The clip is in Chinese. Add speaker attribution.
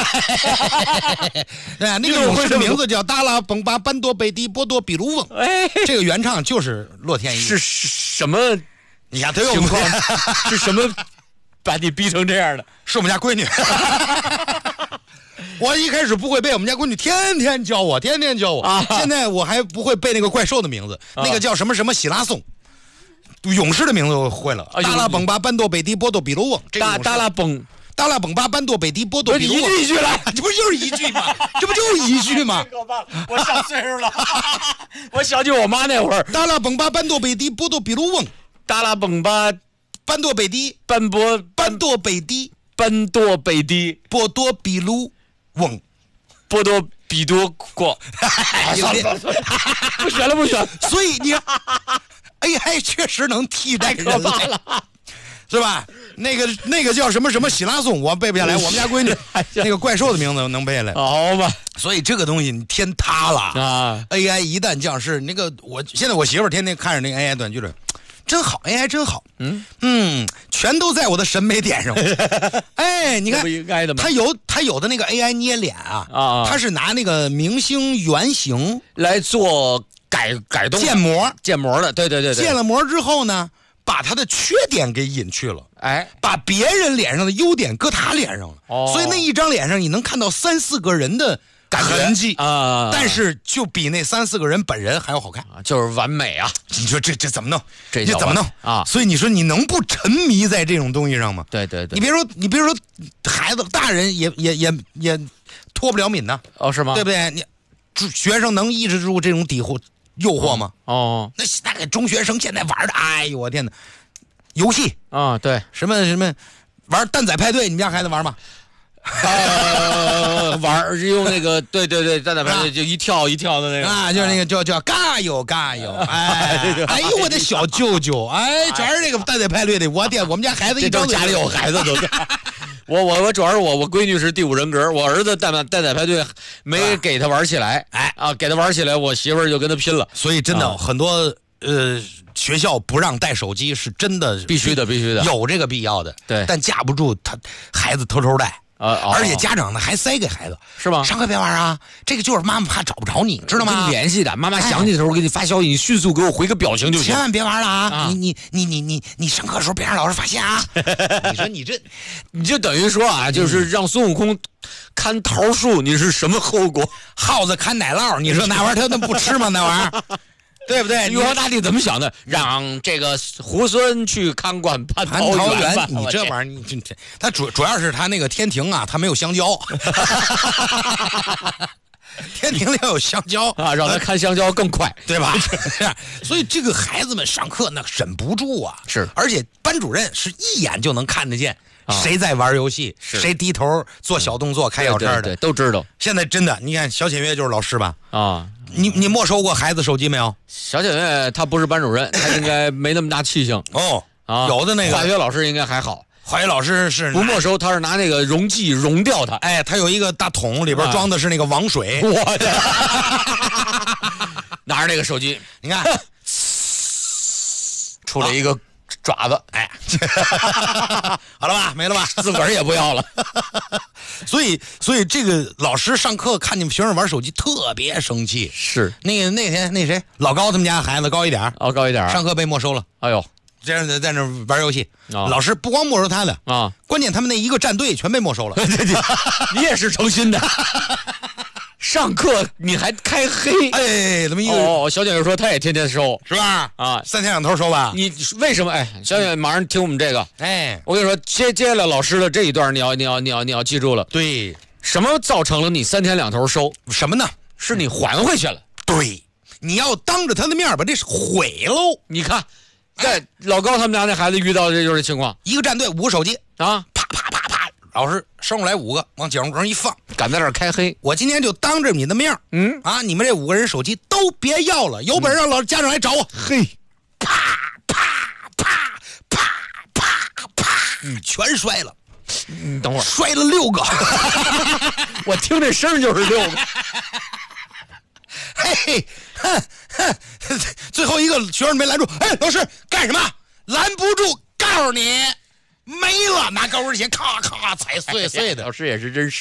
Speaker 1: 对啊，那个勇士的名字叫达拉崩巴班多贝迪波多比卢翁。
Speaker 2: 哎，
Speaker 1: 这个原唱就是洛天依。
Speaker 2: 是什么？
Speaker 1: 你看他有
Speaker 2: 情况是什么把你逼成这样的？
Speaker 1: 是我们家闺女。我一开始不会背，我们家闺女天天教我，现在我还不会背那个怪兽的名字，那个叫什么什么喜拉颂。勇士的名字我会了，达拉崩巴班多贝迪波多比卢翁。
Speaker 2: 达拉崩
Speaker 1: 巴班多贝迪波多比卢翁。
Speaker 2: 一句来，
Speaker 1: 这不就是一句吗？这不就是一句吗？
Speaker 2: 可怕了，我小岁数了，我想起我妈那会儿。
Speaker 1: 达拉崩巴班多贝迪波多比卢翁。
Speaker 2: 达拉崩巴
Speaker 1: 班多贝迪
Speaker 2: 班多
Speaker 1: 贝迪
Speaker 2: 波多
Speaker 1: 比卢翁。
Speaker 2: 波多比多过。不选了。
Speaker 1: 所以你看 AI 确实能替代人类，是吧？那个叫什么什么喜拉颂，我背不下来。我们家闺女那个怪兽的名字能背下来。
Speaker 2: 好吧。
Speaker 1: 所以这个东西你天塌了啊 ！AI 一旦降世，那个现在我媳妇儿天天看着那个 AI 短剧了。真好 ，AI 真好，全都在我的审美点上。哎，你看，
Speaker 2: 不应该的吗？
Speaker 1: 他有的那个 AI 捏脸啊，他是拿那个明星原型
Speaker 2: 来做改动建模的，对。
Speaker 1: 建了模之后呢，把他的缺点给隐去了，
Speaker 2: 哎，
Speaker 1: 把别人脸上的优点搁他脸上了，所以那一张脸上你能看到3-4个人的痕迹
Speaker 2: 啊，
Speaker 1: 但是就比那3-4个人本人还要好看，
Speaker 2: 就是完美啊！
Speaker 1: 你说这怎么弄？
Speaker 2: 这
Speaker 1: 怎么弄
Speaker 2: 啊？
Speaker 1: 所以你说你能不沉迷在这种东西上吗？
Speaker 2: 对。
Speaker 1: 你别说孩子，大人也脱不了敏呢。
Speaker 2: 哦，是吗？
Speaker 1: 对不对？你学生能抑制住这种诱惑吗？
Speaker 2: 哦，
Speaker 1: 那个中学生现在玩的，哎呦我天哪！游戏
Speaker 2: 啊，对，
Speaker 1: 什么玩蛋仔派对，你们家孩子玩吗？
Speaker 2: 玩用那个对，蛋仔派对就一跳的那个
Speaker 1: 啊，就是那个叫嘎哟，哎呦我的小舅舅，哎，全是这个蛋仔派对的，我天，我们家孩子一张
Speaker 2: 家里有孩子都是。我主要是我闺女是第5人格，我儿子蛋仔派对没给他玩起来，给他玩起来，我媳妇儿就跟他拼了。
Speaker 1: 所以真的很多学校不让带手机是真的
Speaker 2: 必须的，
Speaker 1: 有这个必要的。
Speaker 2: 对，
Speaker 1: 但架不住他孩子偷带。而且家长呢还塞给孩子，
Speaker 2: 是吗？
Speaker 1: 上课别玩啊，这个就是妈妈怕找不着你，知道吗？
Speaker 2: 跟你联系的，妈妈想你的时候给你发消息，你迅速给我回个表情就行。
Speaker 1: 千万别玩了啊！你上课的时候别让老师发现啊！你说
Speaker 2: 你就等于说啊，就是让孙悟空看桃树，你是什么后果？
Speaker 1: 耗子看奶酪，你说那玩意儿他那不吃吗？那玩意儿。对不对？
Speaker 2: 玉皇大帝怎么想的？让这个猢狲去看管蟠桃园。
Speaker 1: 你这玩意儿，他主要是他那个天庭啊，他没有香蕉。天庭里要有香蕉
Speaker 2: 啊，让他看香蕉更快，
Speaker 1: 对吧？所以这个孩子们上课那忍不住啊，
Speaker 2: 是，
Speaker 1: 而且班主任是一眼就能看得见。谁在玩游戏，谁低头做小动作开小差的，
Speaker 2: 对，都知道。
Speaker 1: 现在真的，你看小浅月就是老师吧？
Speaker 2: 啊，
Speaker 1: 你没收过孩子手机没有？
Speaker 2: 小浅月他不是班主任，他应该没那么大气性。
Speaker 1: 哦，有的那个
Speaker 2: 化学老师应该还好。
Speaker 1: 化学老师是
Speaker 2: 不没收，他是拿那个溶剂溶掉它。
Speaker 1: 哎，他有一个大桶，里边装的是那个王水。
Speaker 2: 我的，拿着那个手机，
Speaker 1: 你看，
Speaker 2: 出了一个爪子，
Speaker 1: 哎，好了吧，没了吧，
Speaker 2: 自个儿也不要了。
Speaker 1: 所以这个老师上课看你们学生玩手机特别生气。
Speaker 2: 是
Speaker 1: 那天那谁老高他们家孩子高一点，
Speaker 2: 高一点，
Speaker 1: 上课被没收了。
Speaker 2: 哎呦，
Speaker 1: 这样在那玩游戏，老师不光没收他的
Speaker 2: 啊，
Speaker 1: 关键他们那一个战队全被没收了。
Speaker 2: 你也是诚心的。上课你还开黑，
Speaker 1: 哎，怎么
Speaker 2: 小姐说她也天天收，
Speaker 1: 是吧？
Speaker 2: 啊
Speaker 1: ，3天2头收吧。
Speaker 2: 你为什么？哎，小姐马上听我们这个，
Speaker 1: 哎，
Speaker 2: 我跟你说，接下来老师的这一段你要记住了。
Speaker 1: 对，
Speaker 2: 什么造成了你3天2头收？
Speaker 1: 什么呢？
Speaker 2: 是你还回去了。
Speaker 1: 对，你要当着他的面把这毁喽。
Speaker 2: 你看，在老高他们家那孩子遇到的这就是情况，
Speaker 1: 一个战队5个手机
Speaker 2: 啊，
Speaker 1: 啪啪啪啪，老师生出来5个，往讲桌上一放，
Speaker 2: 敢在这儿开黑。
Speaker 1: 我今天就当着你的面，你们这5个人手机都别要了，有本事让老家长来找我。
Speaker 2: 嘿，
Speaker 1: 啪啪啪啪啪啪，全摔了。
Speaker 2: 你等会儿，
Speaker 1: 摔了6个，
Speaker 2: 我听这声就是6个。
Speaker 1: 嘿，最后一个学生没拦住，哎，老师干什么？拦不住，告诉你。没了，拿高跟鞋咔咔踩碎碎的。
Speaker 2: 老师也是真是。